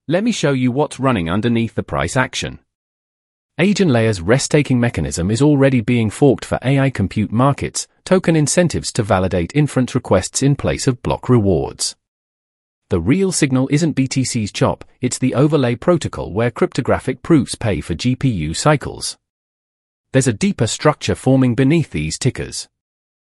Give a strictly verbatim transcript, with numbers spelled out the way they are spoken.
Let me show you what's running underneath the price action. AgenLayer's rest-taking mechanism is already being forked for A I compute markets, token incentives to validate inference requests in place of block rewards. The real signal isn't B T C's chop, it's the overlay protocol where cryptographic proofs pay for G P U cycles. There's a deeper structure forming beneath these tickers.